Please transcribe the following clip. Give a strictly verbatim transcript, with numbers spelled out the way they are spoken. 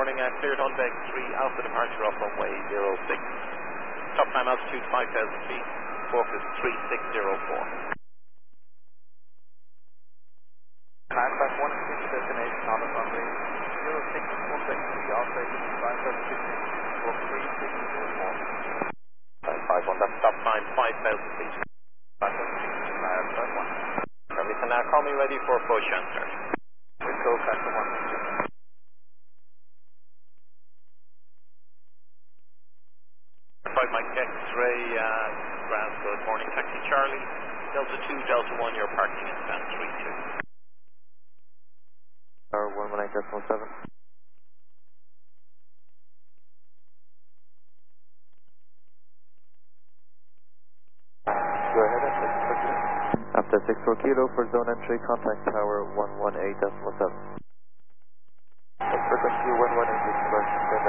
morning, uh, cleared on deck three, Alpha departure off runway zero six. Top time altitude five thousand feet, focus three six zero four. Handback one six destination on the runway zero six one six three, Alpha five thousand feet, focus three six zero four. five five one, that's top time five thousand feet. five thousand feet, five five one. And you can now call me ready for push and start. Let's go, Factor one. Five Mike X-ray, uh, ground, good morning, taxi Charlie, Delta two, Delta one, you're parking in stand three two. Tower one one eight decimal seven. Go ahead, after six four kilo for zone entry, contact tower one one eight decimal seven.